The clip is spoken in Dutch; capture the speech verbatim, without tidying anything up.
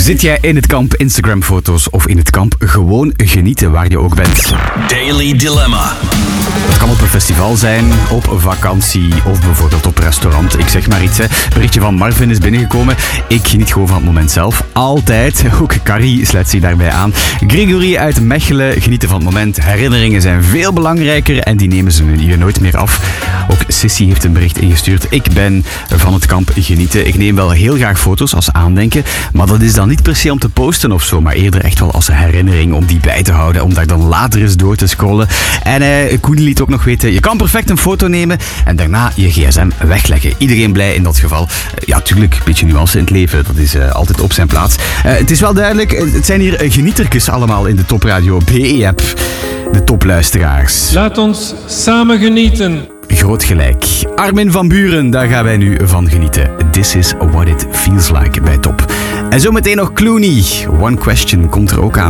Zit jij in het kamp Instagram-foto's of in het kamp gewoon genieten waar je ook bent? Daily Dilemma. Dat kan op een festival zijn, op vakantie of bijvoorbeeld op restaurant. Ik zeg maar iets, hè. Berichtje van Marvin is binnengekomen. Ik geniet gewoon van het moment zelf. Altijd. Ook Carrie sluit zich daarbij aan. Gregory uit Mechelen, genieten van het moment. Herinneringen zijn veel belangrijker en die nemen ze je nooit meer af. Ook Sissy heeft een bericht ingestuurd. Ik ben van het kamp genieten. Ik neem wel heel graag foto's als aandenken, maar dat is dan niet per se om te posten of zo, maar eerder echt wel als een herinnering om die bij te houden, om daar dan later eens door te scrollen. En eh, Koen liet ook nog weten, je kan perfect een foto nemen en daarna je gsm wegleggen. Iedereen blij in dat geval. Ja, tuurlijk, een beetje nuance in het leven, dat is uh, altijd op zijn plaats. Uh, het is wel duidelijk, het zijn hier genietertjes allemaal in de Topradio B E-app. De topluisteraars. Laat ons samen genieten. Groot gelijk. Armin van Buren, daar gaan wij nu van genieten. This is what it feels like bij Top. En zometeen nog Clooney. One Question komt er ook aan.